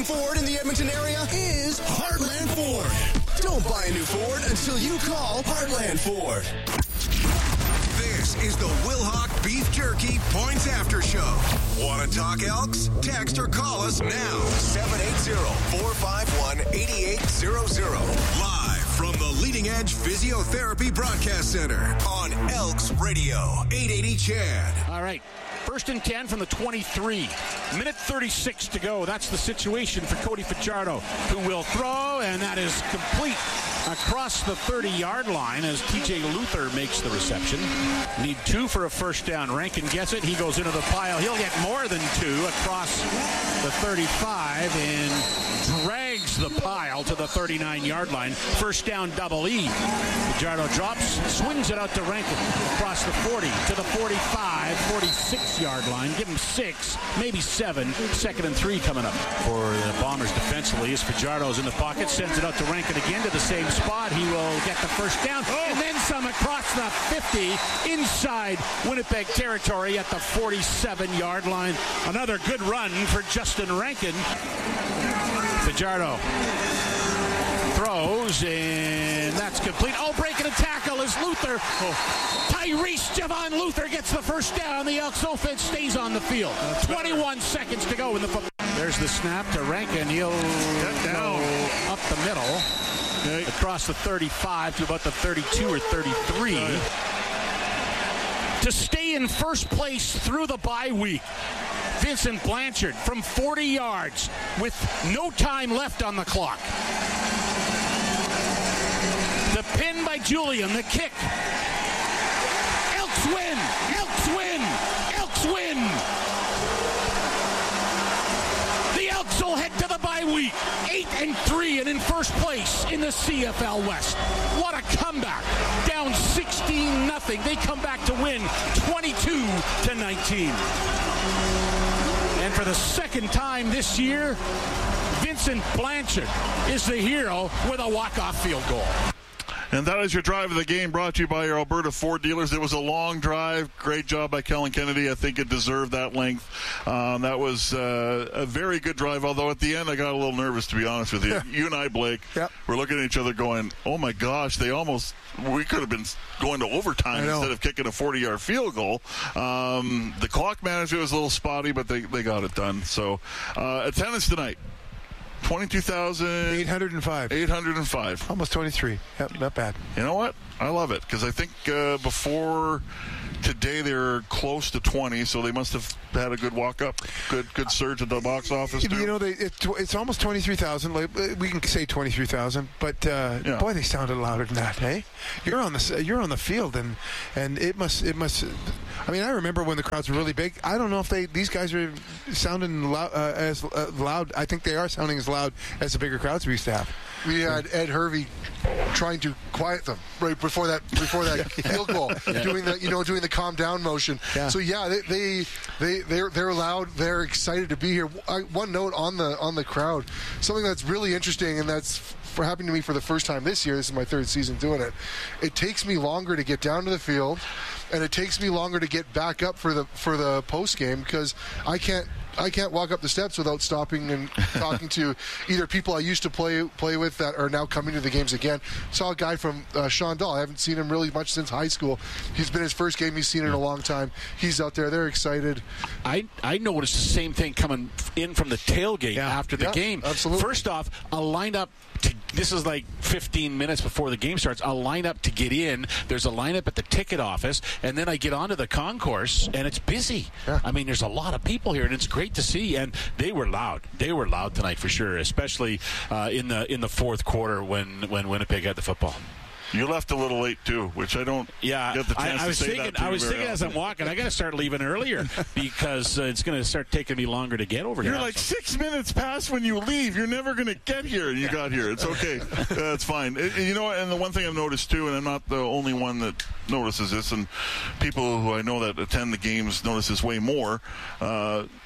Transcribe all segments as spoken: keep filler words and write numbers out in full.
moving forward in the Edmonton area is Heartland Ford. Don't buy a new Ford until you call Heartland Ford. This is the Wilhauk Beef Jerky Points After Show. Want to talk Elks? Text or call us now. seven eight zero, four five one, eight eight zero zero. Live from the Leading Edge Physiotherapy Broadcast Center on Elks Radio, eight eighty C H A D. All right. First and ten from the twenty-three. Minute thirty-six to go. That's the situation for Cody Fajardo, who will throw, and that is complete across the thirty-yard line as T J Luther makes the reception. Need two for a first down. Rankin gets it. He goes into the pile. He'll get more than two across the thirty-five and drags the pile to the thirty-nine-yard line. First down, double E. Fajardo drops, swings it out to Rankin across the forty to the forty-five, forty-six-yard line. Give him six, maybe seven. Second and three coming up for the Bombers defensively as Fajardo's in the pocket, sends it out to Rankin again to the same spot. He will get the first down, and then some across the fifty inside Winnipeg territory at the forty-seven-yard line. Another good run for Justin Rankin. Fajardo throws, and that's complete. Oh, breaking a tackle is Luther. Oh. Tyrese Javon Luther gets the first down. The Elks offense stays on the field. That's twenty-one better. Seconds to go in the football. There's the snap to Rankin. He'll go up the middle. Okay. Across the thirty-five to about the thirty-two or thirty-three. Right. To stay in first place through the bye week, Vincent Blanchard from forty yards with no time left on the clock. The pin by Julian, the kick. Elks win! Elks win! Elks win! The Elks will head to the bye week, eight and three, and in first place in the C F L West. What a comeback! Down sixteen nothing. They come back to win twenty-two to nineteen. And for the second time this year, Vincent Blanchard is the hero with a walk-off field goal. And that is your drive of the game, brought to you by your Alberta Ford dealers. It was a long drive. Great job by Kellen Kennedy. I think it deserved that length. Um, that was uh, a very good drive, although at the end I got a little nervous, to be honest with you. Yeah. You and I, Blake, yep. We're looking at each other going, oh, my gosh, they almost – we could have been going to overtime instead of kicking a forty-yard field goal. Um, the clock management was a little spotty, but they, they got it done. So uh, attendance tonight. twenty-two thousand eight hundred five. eight hundred five. Almost twenty-three. Yep, not bad. You know what? I love it because I think uh, before today they're close to twenty, so they must have had a good walk-up, good good surge at the box office. Too. You know, they, it, it's almost twenty-three thousand. Like, we can say twenty-three thousand, but uh, yeah. boy, they sounded louder than that. Hey, you're on the you're on the field, and and it must it must. I mean, I remember when the crowds were really big. I don't know if they these guys are sounding loud, uh, as uh, loud. I think they are sounding as loud as the bigger crowds we used to have. We had Ed Hervey trying to quiet them right before that before that yeah. field goal, yeah. doing the you know doing the calm down motion. Yeah. So yeah, they they they they're, they're loud. They're excited to be here. I, one note on the on the crowd, something that's really interesting, and that's for happening to me for the first time this year. This is my third season doing it. It takes me longer to get down to the field, and it takes me longer to get back up for the for the post game because I can't. I can't walk up the steps without stopping and talking to either people I used to play play with that are now coming to the games again. Saw a guy from uh, Sean Dahl. I haven't seen him really much since high school. He's been his first game he's seen in a long time. He's out there. They're excited. I, I noticed the same thing coming in from the tailgate yeah. after the yeah, game. Absolutely. First off, a lineup. To, this is like fifteen minutes before the game starts. A lineup to get in. There's a lineup at the ticket office, and then I get onto the concourse, and it's busy. Yeah. I mean, there's a lot of people here, and it's great to see. And they were loud. They were loud tonight for sure, especially uh, in the in the fourth quarter when when Winnipeg had the football. You left a little late too, which I don't yeah, get the chance I, I was to say thinking, that to I was thinking often. as I'm walking, I got to start leaving earlier because uh, it's going to start taking me longer to get over You're here. You're like six minutes past when you leave. You're never going to get here, and you yeah. got here. It's okay. That's fine. It, you know, and the one thing I've noticed too, and I'm not the only one that notices this, and people who I know that attend the games notice this way more. Uh,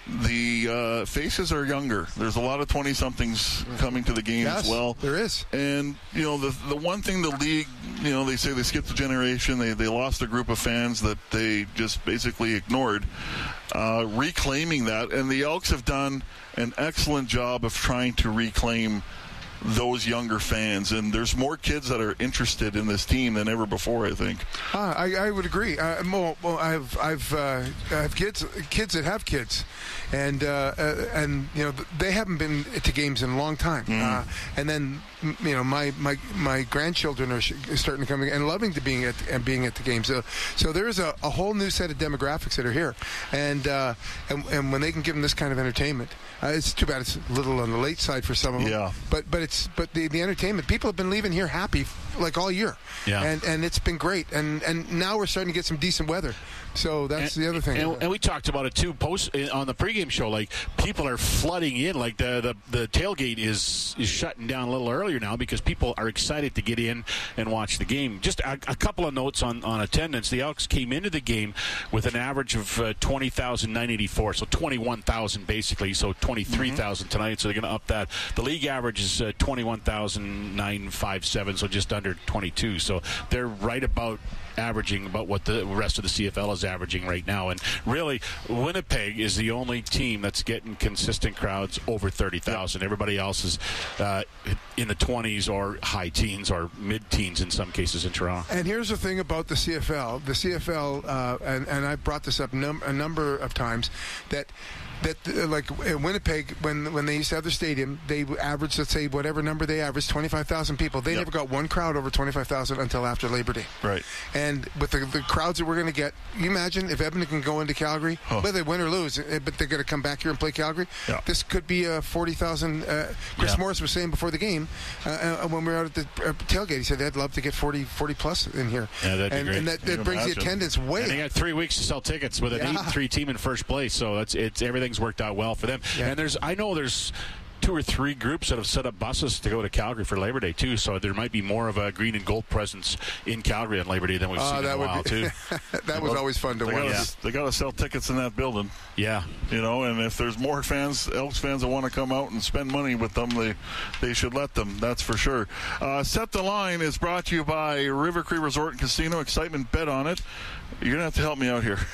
the uh, faces are younger. There's a lot of twenty-somethings coming to the game yes, as well. There is. And, you know, the the one thing the league, you know, they say they skipped a generation. They, they lost a group of fans that they just basically ignored. Uh, reclaiming that. And the Elks have done an excellent job of trying to reclaim those younger fans, and there's more kids that are interested in this team than ever before, I think. Uh, I, I would agree. Uh, well, well, I've I've uh, I have kids kids that have kids, and uh, uh, and you know they haven't been to games in a long time. Mm. Uh, and then you know my, my my grandchildren are sh- starting to come and loving to being at and being at the games. So so there is a, a whole new set of demographics that are here, and uh, and, and when they can give them this kind of entertainment, uh, it's too bad it's a little on the late side for some of them. Yeah. But but it's but the, the entertainment, people have been leaving here happy like all year. Yeah. And and it's been great. And and now we're starting to get some decent weather. So that's and, the other thing. And, and we talked about it too post on the pregame show. Like people are flooding in. Like the, the, the tailgate is is shutting down a little earlier now because people are excited to get in and watch the game. Just a, a couple of notes on, on attendance. The Elks came into the game with an average of uh, twenty thousand nine hundred eighty-four, so twenty-one thousand basically. So twenty-three thousand mm-hmm. tonight. So they're going to up that. The league average is uh, twenty-one thousand nine hundred fifty-seven, so just under twenty-two. So they're right about averaging about what the rest of the C F L is averaging right now. And really, Winnipeg is the only team that's getting consistent crowds over thirty thousand. Yep. Everybody else is uh, in the twenties or high teens or mid-teens in some cases in Toronto. And here's the thing about the C F L. The C F L, uh, and, and I brought this up num- a number of times, that that uh, like in Winnipeg, when when they used to have their stadium, they averaged, let's say, whatever number they averaged, twenty-five thousand people. They yep. never got one crowd over twenty-five thousand until after Labor Day. Right. And with the, the crowds that we're going to get, you imagine if Edmonton can go into Calgary, huh. whether they win or lose, but they're going to come back here and play Calgary, yeah. this could be a forty thousand. Uh, Chris yeah. Morris was saying before the game, uh, uh, when we were out at the uh, tailgate, he said they'd love to get forty, forty plus in here. Yeah, that'd and, be great. And that, that brings imagine? the attendance way and they got three weeks to sell tickets with an yeah. eight three team in first place, so it's, it's everything's worked out well for them. Yeah. And there's, I know there's two or three groups that have set up buses to go to Calgary for Labor Day too, so there might be more of a green and gold presence in Calgary on Labor Day than we've uh, seen in a while be, too. That was always fun to they watch. Gotta, yeah. They got to sell tickets in that building. Yeah, you know, and if there's more fans, Elks fans that want to come out and spend money with them, they they should let them. That's for sure. Uh, Set the Line is brought to you by River Cree Resort and Casino. Excitement bet on it. You're gonna have to help me out here.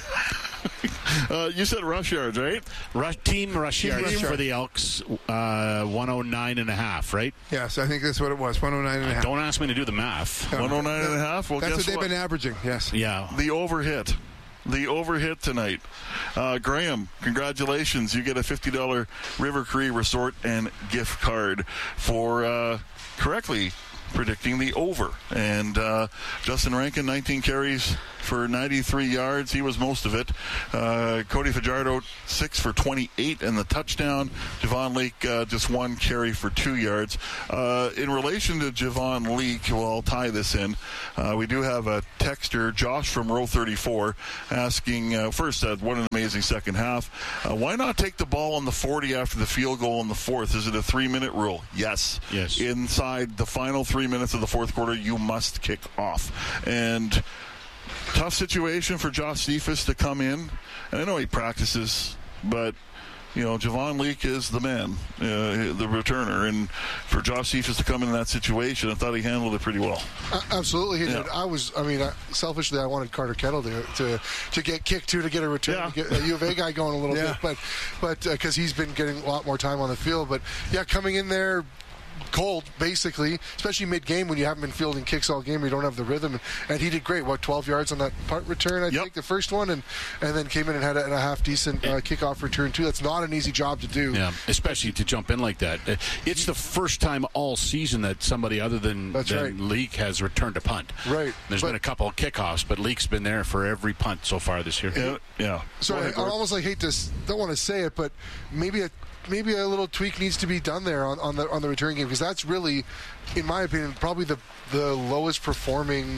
Uh, you said rush yards, right? Rush, team rush team yards rush for yard. the Elks, uh, one oh nine and a half, right? Yes, I think that's what it was, one oh nine and a half. Don't ask me to do the math. one oh nine and a half? Well, that's guess what they've what? been averaging, yes. Yeah. The overhit. The overhit tonight. Uh, Graham, congratulations. You get a fifty dollars River Cree Resort and gift card for uh, correctly predicting the over. And uh, Justin Rankin, nineteen carries for ninety-three yards. He was most of it. Uh, Cody Fajardo, six for twenty-eight and the touchdown. Javon Leake, uh, just one carry for two yards. Uh, in relation to Javon Leake, well, I'll tie this in. Uh, we do have a texter, Josh from row thirty-four, asking, uh, first, uh, what an amazing second half. Uh, why not take the ball on the forty after the field goal in the fourth? Is it a three-minute rule? Yes. Yes. Inside the final three minutes of the fourth quarter, you must kick off. And tough situation for Josh Cephas to come in. And I know he practices, but, you know, Javon Leake is the man, uh, the returner. And for Josh Cephas to come in that situation, I thought he handled it pretty well. Uh, absolutely, he yeah. did. I was, I mean, uh, selfishly, I wanted Carter Kettle to to, to get kicked to to get a return, yeah. to get a U of A guy going a little yeah. bit, but but because uh, he's been getting a lot more time on the field. But yeah, coming in there cold, basically, especially mid-game when you haven't been fielding kicks all game, you don't have the rhythm, and, and he did great. What, twelve yards on that punt return, I yep. think, the first one, and and then came in and had a, and a half decent uh, kickoff return too. That's not an easy job to do. Yeah, especially to jump in like that. It's the first time all season that somebody other than, than right. Leake has returned a punt. Right. There's but, been a couple of kickoffs, but Leake's been there for every punt so far this year. Yeah. yeah. So I, I almost like hate to, don't want to say it, but maybe a maybe a little tweak needs to be done there on, on the on the return game, because that's really, in my opinion, probably the the lowest performing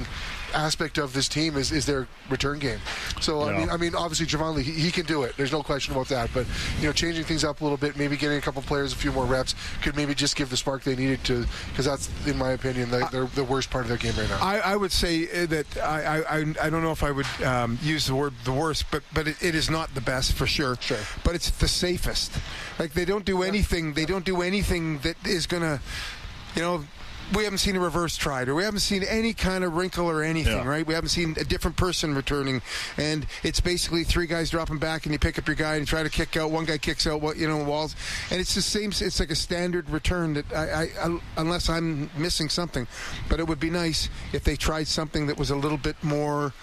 aspect of this team is, is their return game. So yeah. I mean, I mean, obviously Javon Lee, he, he can do it. There's no question about that. But you know, changing things up a little bit, maybe getting a couple players a few more reps could maybe just give the spark they needed to. Because that's, in my opinion, the, the, the worst part of their game right now. I, I would say that I, I I don't know if I would um, use the word the worst, but but it, it is not the best for sure. Sure. But it's the safest. Like they don't do anything. They don't do anything that is gonna, you know. We haven't seen a reverse tried, or we haven't seen any kind of wrinkle or anything, yeah. right? We haven't seen a different person returning, and it's basically three guys dropping back, and you pick up your guy and try to kick out. One guy kicks out, what you know, walls, and it's the same. It's like a standard return that I, I, I, unless I'm missing something, but it would be nice if they tried something that was a little bit more.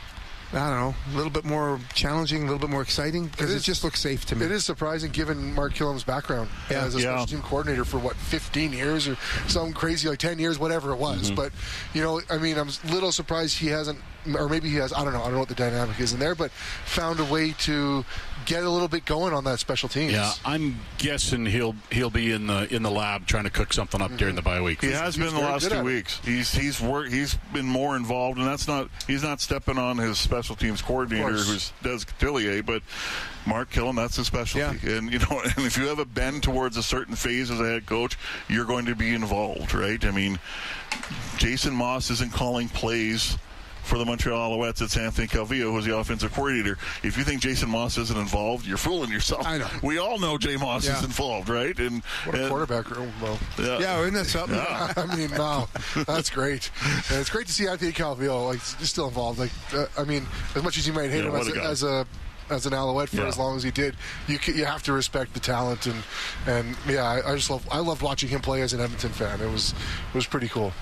I don't know, a little bit more challenging, a little bit more exciting, because it, it just looks safe to me. It is surprising given Mark Killam's background yeah. as a yeah. special team coordinator for, what, fifteen years or something crazy, like ten years, whatever it was. Mm-hmm. But, you know, I mean, I'm a little surprised he hasn't, or maybe he has, I don't know, I don't know what the dynamic is in there, but found a way to get a little bit going on that special teams. Yeah, I'm guessing he'll he'll be in the in the lab trying to cook something up mm-hmm. during the bye week. He has he's been the last two weeks. It. He's he's worked. He's been more involved, and that's not he's not stepping on his special teams coordinator, who's Des Cotillier, but Mark Killam, that's his specialty. Yeah. And you know, and if you have a bend towards a certain phase as a head coach, you're going to be involved, right? I mean, Jason Moss isn't calling plays for the Montreal Alouettes. It's Anthony Calvillo, who's the offensive coordinator. If you think Jason Moss isn't involved, you're fooling yourself. I know. We all know Jay Moss yeah. is involved, right? And what a and, quarterback room, well. Yeah. yeah, isn't that something? Yeah. I mean, wow, that's great. And it's great to see Anthony Calvillo like still involved. Like, uh, I mean, as much as you might hate yeah, him as a, as a as an Alouette for yeah. as long as he did, you you have to respect the talent and and yeah, I, I just love I loved watching him play as an Edmonton fan. It was it was pretty cool.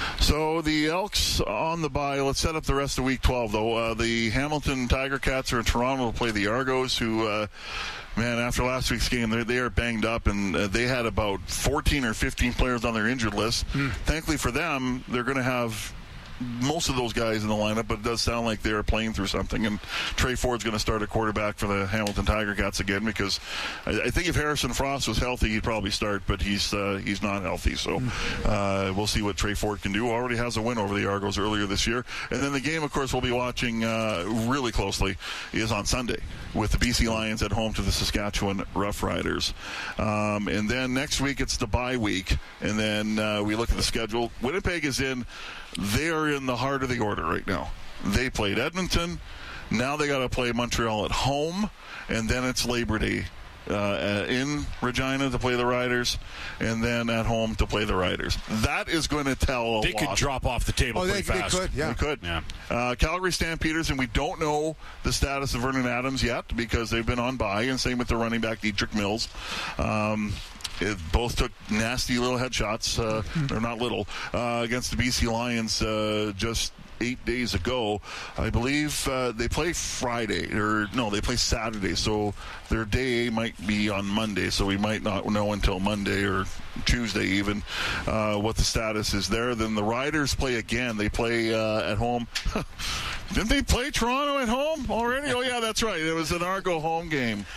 So the Elks on the bye. Let's set up the rest of week twelve, though. Uh, the Hamilton Tiger Cats are in Toronto to play the Argos, who, uh, man, after last week's game, they are banged up, and uh, they had about fourteen or fifteen players on their injured list. Mm. Thankfully for them, they're going to have most of those guys in the lineup, but it does sound like they're playing through something. And Trey Ford's going to start a quarterback for the Hamilton Tiger Cats again, because I, I think if Harrison Frost was healthy, he'd probably start, but he's uh, he's not healthy. So uh, we'll see what Trey Ford can do. Already has a win over the Argos earlier this year. And then the game, of course, we'll be watching uh, really closely is on Sunday with the B C Lions at home to the Saskatchewan Roughriders. Um, and then next week, it's the bye week. And then uh, we look at the schedule. Winnipeg is in. They are in the heart of the order right now. They played Edmonton. Now they got to play Montreal at home, and then it's Labor Day uh, in Regina to play the Riders, and then at home to play the Riders. That is going to tell a They lot. could drop off the table oh, pretty they, fast. They could, yeah. They could. Yeah. Uh, Calgary Stampeders, and we don't know the status of Vernon Adams yet because they've been on bye, and same with the running back, Dietrich Mills. Um, It both took nasty little headshots, uh, or not little, uh, against the B C Lions uh, just eight days ago. I believe uh, they play Friday, or no, they play Saturday, so their day might be on Monday, so we might not know until Monday or Tuesday even uh, what the status is there. Then the Riders play again. They play uh, at home. Didn't they play Toronto at home already? Oh, yeah, that's right. It was an Argo home game.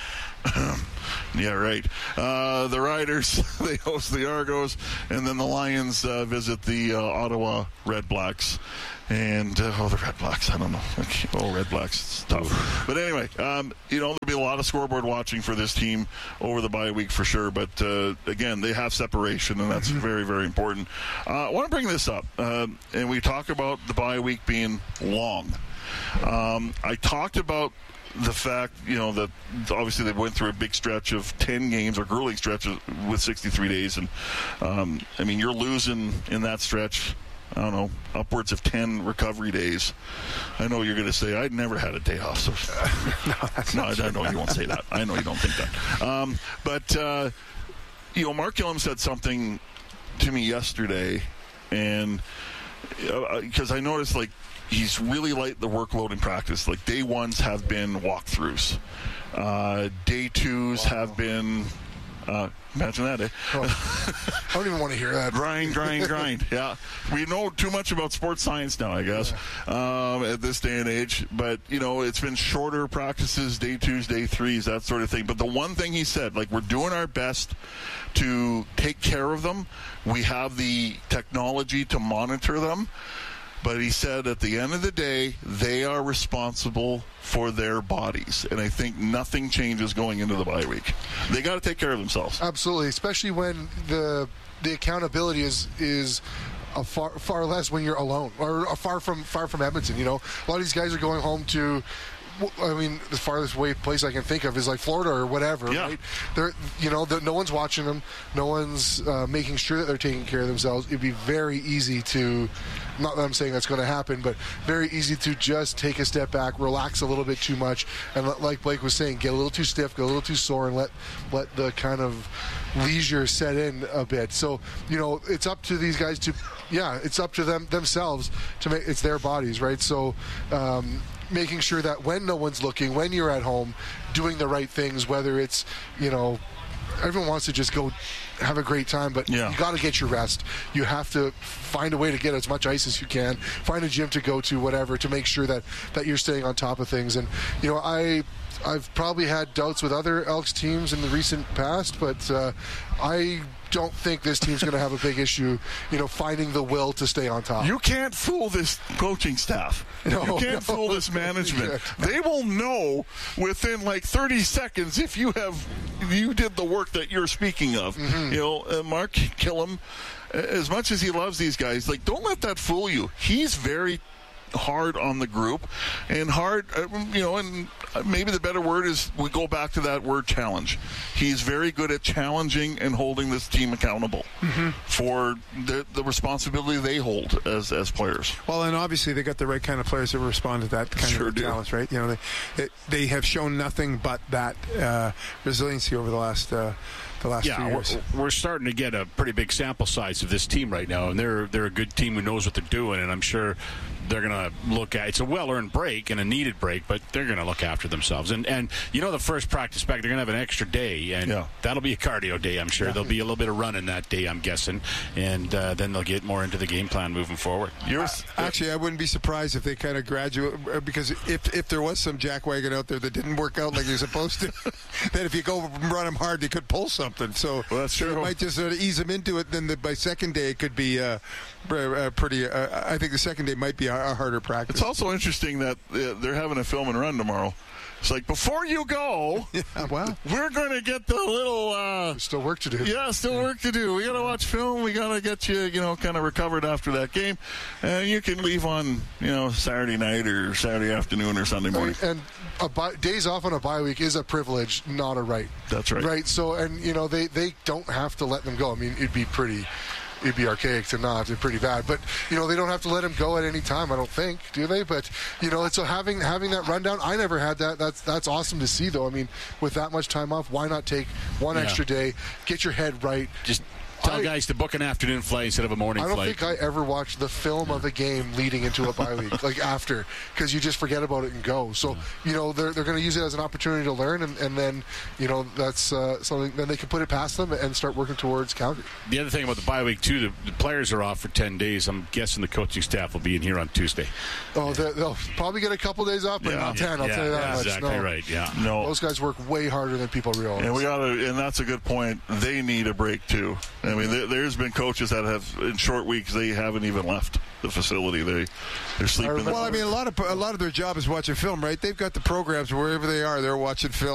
Yeah, right. Uh, the Riders, they host the Argos, and then the Lions uh, visit the uh, Ottawa Red Blacks. And, uh, oh, the Red Blacks, I don't know. Oh, Red Blacks, it's tough. But anyway, um, you know, there'll be a lot of scoreboard watching for this team over the bye week for sure. But, uh, again, they have separation, and that's very, very important. Uh, I want to bring this up, uh, and we talk about the bye week being long. Um, I talked about the fact, you know, that obviously they went through a big stretch of ten games or grueling stretches with sixty-three days. And, um, I mean, you're losing in that stretch, I don't know, upwards of ten recovery days. I know you're going to say, I'd never had a day off. So no, that's no not I, I know you won't say that. I know you don't think that. Um, but, uh, you know, Mark Killam said something to me yesterday, and because uh, I noticed, like, he's really light the workload in practice. Like, day ones have been walkthroughs. Uh, day twos wow. have been, uh, imagine that, eh? Oh, I don't even want to hear that. Grind, grind, grind. Yeah. We know too much about sports science now, I guess, yeah. um, at this day and age. But, you know, it's been shorter practices, day twos, day threes, that sort of thing. But the one thing he said, like, we're doing our best to take care of them. We have the technology to monitor them. But he said at the end of the day, they are responsible for their bodies. And I think nothing changes going into the bye week. They got to take care of themselves. Absolutely, especially when the the accountability is is a far far less when you're alone or far from far from Edmonton. You know, a lot of these guys are going home to. I mean, the farthest away place I can think of is like Florida or whatever, yeah. right? They're, you know, the, no one's watching them. No one's uh, making sure that they're taking care of themselves. It'd be very easy to, not that I'm saying that's going to happen, but very easy to just take a step back, relax a little bit too much, and let, like Blake was saying, get a little too stiff, get a little too sore, and let let the kind of leisure set in a bit. So, you know, it's up to these guys to, yeah, it's up to them themselves to make, it's their bodies, right? So, um, making sure that when no one's looking, when you're at home, doing the right things, whether it's, you know, everyone wants to just go have a great time, but yeah. you got to get your rest. You have to find a way to get as much ice as you can, find a gym to go to, whatever, to make sure that, that you're staying on top of things. And, you know, I... I've probably had doubts with other Elks teams in the recent past, but uh, I don't think this team's going to have a big issue, you know, finding the will to stay on top. You can't fool this coaching staff. No, you can't no. fool this management. They will know within like thirty seconds if you have you did the work that you're speaking of. Mm-hmm. You know, uh, Mark Killam, as much as he loves these guys, like don't let that fool you. He's very hard on the group and hard, you know, and maybe the better word is we go back to that word challenge. He's very good at challenging and holding this team accountable mm-hmm. for the, the responsibility they hold as as players. Well, and obviously they got the right kind of players that respond to that kind sure of do. challenge, right? You know, they it, they have shown nothing but that uh, resiliency over the last uh, the last yeah, few years. We're, we're starting to get a pretty big sample size of this team right now, and they're they're a good team who knows what they're doing, and I'm sure they're going to look at it's a well-earned break and a needed break, but they're going to look after themselves. And and you know, the first practice back, they're going to have an extra day, and yeah. that'll be a cardio day, I'm sure. Yeah. There'll be a little bit of running that day, I'm guessing, and uh, then they'll get more into the game plan moving forward. Uh, actually, I wouldn't be surprised if they kind of graduate, because if if there was some jackwagon out there that didn't work out like you're supposed to, then if you go and run them hard, they could pull something. So, well, that's true. You might just sort of ease them into it. Then the, by second day, it could be uh, uh, pretty. Uh, I think the second day might be a, a harder practice. It's also interesting that uh, they're having a film and run tomorrow. It's like, before you go, yeah, well, we're going to get the little... Uh, There's still work to do. Yeah, still yeah. work to do. We got to watch film. We got to get you, you know, kind of recovered after that game. And you can leave on, you know, Saturday night or Saturday afternoon or Sunday morning. And a bi- days off on a bye week is a privilege, not a right. That's right. Right, so, and, you know, they, they don't have to let them go. I mean, it'd be pretty... It'd be archaic to not. It's pretty bad. But, you know, they don't have to let him go at any time, I don't think, do they? But, you know, so having having that rundown, I never had that. That's that's awesome to see, though. I mean, with that much time off, why not take one yeah. extra day, get your head right? Just tell I, guys to book an afternoon flight instead of a morning flight. I don't flight. think I ever watched the film of a game leading into a bye week, like after, because you just forget about it and go. So, yeah. you know, they're they're going to use it as an opportunity to learn, and, and then, you know, that's uh, something, then they can put it past them and start working towards Calgary. The other thing about the bye week, too, the, the players are off for ten days. I'm guessing the coaching staff will be in here on Tuesday. Oh, they'll probably get a couple days off, but yeah. not ten, I'll yeah, tell you that yeah, much. Exactly no. right, yeah. No. Those guys work way harder than people realize. And we gotta, and that's a good point. They need a break, too. I mean, there, there's been coaches that have, in short weeks, they haven't even left the facility. They, they're sleeping. Well, I mean, a lot of a lot of their job is watching film, right? They've got the programs wherever they are. They're watching film.